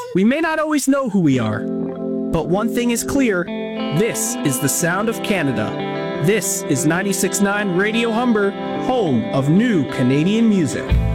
We may not always know who we are, but one thing is clear. This is the sound of Canada. This is 96.9 Radio Humber, home of new Canadian music.